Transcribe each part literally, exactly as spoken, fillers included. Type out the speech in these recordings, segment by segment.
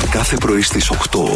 κάθε πρωί στις οκτώ.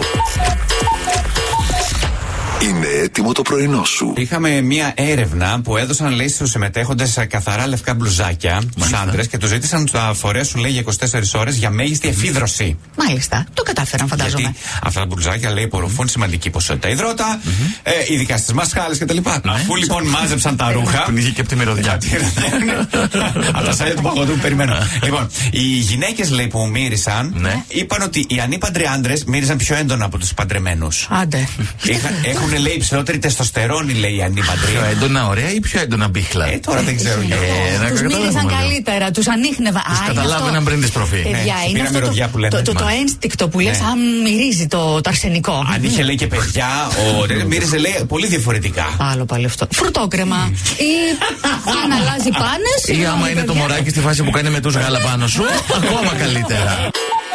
Είναι έτοιμο το πρωινό σου. Είχαμε μία έρευνα που έδωσαν, λέει, στους συμμετέχοντες καθαρά λευκά μπλουζάκια, τους άντρες, και τους ζήτησαν να τα φορέσουν, λέει, για είκοσι τέσσερις ώρες για μέγιστη εφίδρωση. Μάλιστα. Το κατάφεραν, φαντάζομαι. Γιατί αυτά τα μπλουζάκια, λέει, απορροφούν σημαντική ποσότητα υδρότα, mm-hmm. ε, ειδικά στις μασχάλες κτλ. Mm-hmm. Αφού λοιπόν μάζεψαν τα ρούχα. Που είχε και από τη μυρωδιά. Από τα σάλια του παγωτού, περιμένω. Λοιπόν, οι γυναίκες, λέει, που μύρισαν, είπαν ότι οι ανήπαντροι άντρες μύριζαν πιο έντονα από τους παντρεμένους. Άντε. Έχουν, λέει, υψηλότερη τεστοστερόνη, λέει, οι ανήπαντροι. Πιο έντονα ωραία ή πιο έντονα μπίχλα? Ε, τώρα δεν ξέρω. Ε, τους μύρισαν καλύτερα, τους ανίχνευαν. Τους καταλάβαιναν πριν τις προφή. Παιδιά, είναι αυτό το, το, το ένστικτο που λες, αν μυρίζει το, το αρσενικό. Αν είχε, λέει, και παιδιά, ο μύριζε, λέει, πολύ διαφορετικά. Άλλο πάλι αυτό. Φρουτόκρεμα. Ή αν αλλάζει πάνες. Ή άμα είναι το μωράκι στη φάση που κάνει με τους γάλα πάνω σου, ακόμα καλύτερα.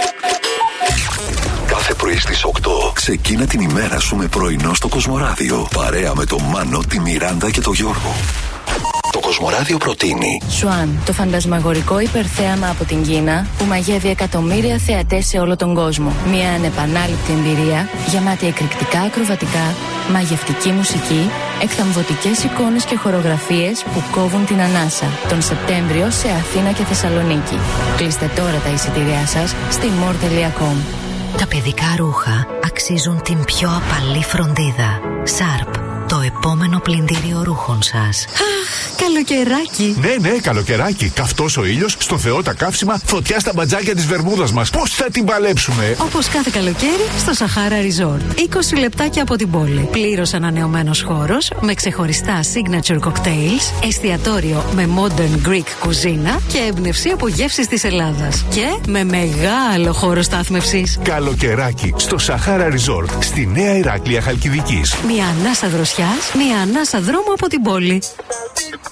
Κάθε πρωί στις οκτώ ξεκίνα την ημέρα σου με πρωινό στο Κοσμοράδιο. Παρέα με τον Μάνο, τη Μιράντα και τον Γιώργο. Το Κοσμοράδιο προτείνει Σουάν, το φαντασμαγορικό υπερθέαμα από την Κίνα που μαγεύει εκατομμύρια θεατές σε όλο τον κόσμο. Μια ανεπανάληπτη εμπειρία γεμάτη εκρηκτικά ακροβατικά, μαγευτική μουσική, εκθαμβωτικές εικόνες και χορογραφίες που κόβουν την ανάσα. Τον Σεπτέμβριο σε Αθήνα και Θεσσαλονίκη. Κλείστε τώρα τα εισιτήριά σας στη more τελεία com. Τα παιδικά ρούχα αξίζουν την πιο απαλή φροντίδα. Σάρπ, το επόμενο πλυντήριο ρούχων σας. Αχ, καλοκαιράκι. Ναι, ναι, καλοκαιράκι. Καυτός ο ήλιος, στο Θεό τα καύσιμα, φωτιά στα μπατζάκια της βερμούδας μας. Πώς θα την παλέψουμε? Όπως κάθε καλοκαίρι στο Σαχάρα Resort. είκοσι λεπτάκια από την πόλη. Πλήρως ανανεωμένος χώρος με ξεχωριστά signature cocktails, εστιατόριο με modern Greek κουζίνα και έμπνευση από γεύσεις της Ελλάδας. Και με μεγάλο χώρο στάθμευσης. Καλοκαιράκι στο Σαχάρα Resort, στη Νέα Ηράκλεια Χαλκιδικής. Μια ανάσα δροσιάς, μια ανάσα δρόμου από την πόλη.